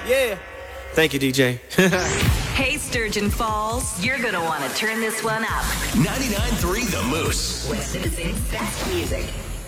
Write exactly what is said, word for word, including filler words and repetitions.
Yeah. Thank you, D J. Hey, Sturgeon Falls, you're going to want to turn this one up. ninety-nine point three The Moose. West Citizens' best music.